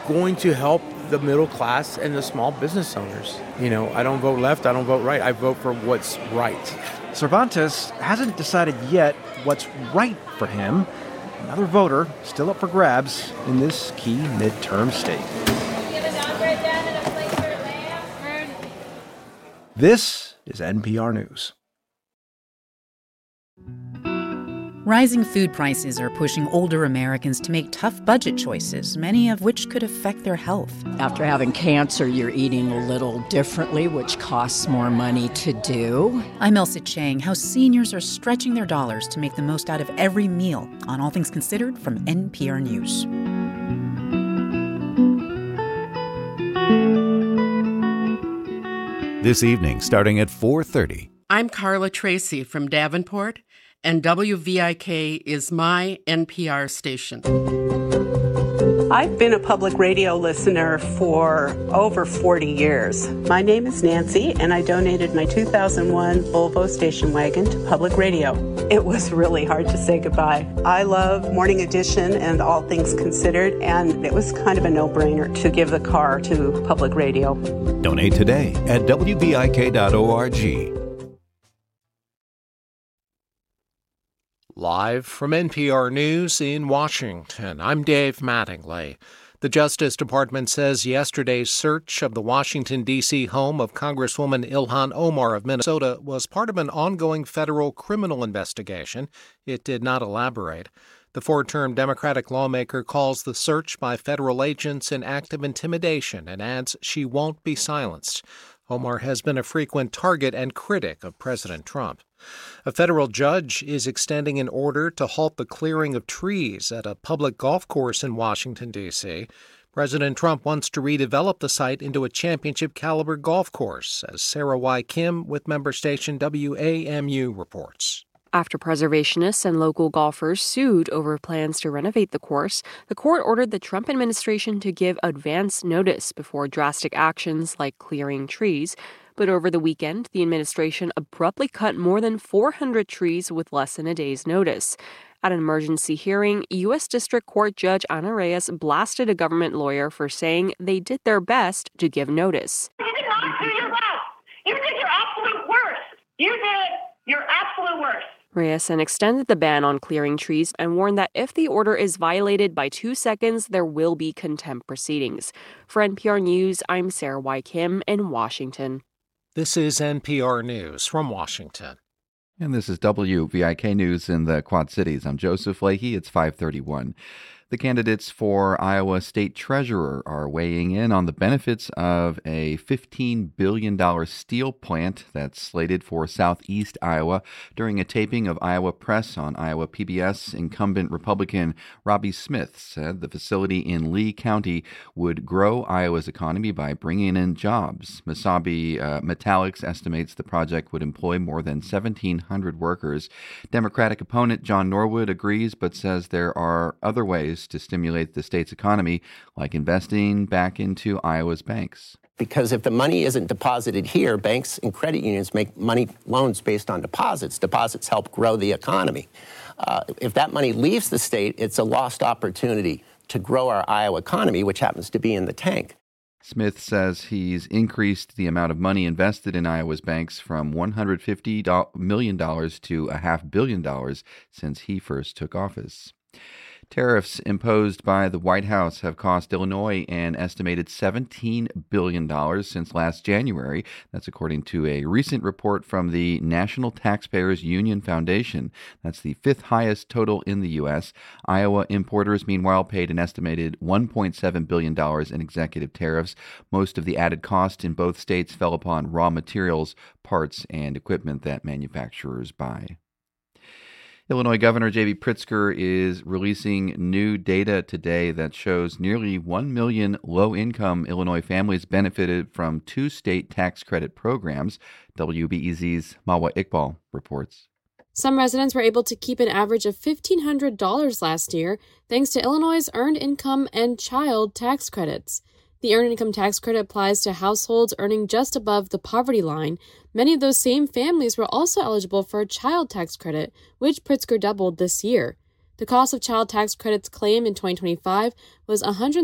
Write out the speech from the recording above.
going to help the middle class and the small business owners. I don't vote left, I don't vote right, I vote for what's right. Cervantes hasn't decided yet what's right for him. Another voter still up for grabs in this key midterm state. This is NPR News. Rising food prices are pushing older Americans to make tough budget choices, many of which could affect their health. After having cancer, you're eating a little differently, which costs more money to do. I'm Elsa Chang. How seniors are stretching their dollars to make the most out of every meal on All Things Considered from NPR News. This evening, starting at 4:30. I'm Carla Tracy from Davenport, and WVIK is my NPR station. I've been a public radio listener for over 40 years. My name is Nancy, and I donated my 2001 Volvo station wagon to public radio. It was really hard to say goodbye. I love Morning Edition and All Things Considered, and it was kind of a no-brainer to give the car to public radio. Donate today at WVIK.org. Live from NPR News in Washington, I'm Dave Mattingly. The Justice Department says yesterday's search of the Washington, D.C. home of Congresswoman Ilhan Omar of Minnesota was part of an ongoing federal criminal investigation. It did not elaborate. The four-term Democratic lawmaker calls the search by federal agents an act of intimidation and adds she won't be silenced. Omar has been a frequent target and critic of President Trump. A federal judge is extending an order to halt the clearing of trees at a public golf course in Washington, D.C. President Trump wants to redevelop the site into a championship-caliber golf course, as Sarah Y. Kim with member station WAMU reports. After preservationists and local golfers sued over plans to renovate the course, the court ordered the Trump administration to give advance notice before drastic actions like clearing trees. But over the weekend, the administration abruptly cut more than 400 trees with less than a day's notice. At an emergency hearing, U.S. District Court Judge Ana Reyes blasted a government lawyer for saying they did their best to give notice. You did not do your best. You did your absolute worst. You did your absolute worst. Reyes then extended the ban on clearing trees and warned that if the order is violated by 2 seconds, there will be contempt proceedings. For NPR News, I'm Sarah Y. Kim in Washington. This is NPR News from Washington. And this is WVIK News in the Quad Cities. I'm Joseph Leahy. It's 5:31. The candidates for Iowa State Treasurer are weighing in on the benefits of a $15 billion steel plant that's slated for southeast Iowa. During a taping of Iowa Press on Iowa PBS, incumbent Republican Robbie Smith said the facility in Lee County would grow Iowa's economy by bringing in jobs. Mesabi Metallics estimates the project would employ more than 1,700 workers. Democratic opponent John Norwood agrees, but says there are other ways to stimulate the state's economy, like investing back into Iowa's banks. Because if the money isn't deposited here, banks and credit unions make money loans based on deposits. Deposits help grow the economy. If that money leaves the state, it's a lost opportunity to grow our Iowa economy, which happens to be in the tank. Smith says he's increased the amount of money invested in Iowa's banks from $150 million to $500 million since he first took office. Tariffs imposed by the White House have cost Illinois an estimated $17 billion since last January. That's according to a recent report from the National Taxpayers Union Foundation. That's the fifth highest total in the U.S. Iowa importers, meanwhile, paid an estimated $1.7 billion in executive tariffs. Most of the added cost in both states fell upon raw materials, parts, and equipment that manufacturers buy. Illinois Governor J.B. Pritzker is releasing new data today that shows nearly 1 million low-income Illinois families benefited from two state tax credit programs. WBEZ's Mawa Iqbal reports. Some residents were able to keep an average of $1,500 last year thanks to Illinois' Earned Income and Child tax credits. The Earned Income tax credit applies to households earning just above the poverty line. Many of those same families were also eligible for a child tax credit, which Pritzker doubled this year. The cost of child tax credits claimed in 2025 was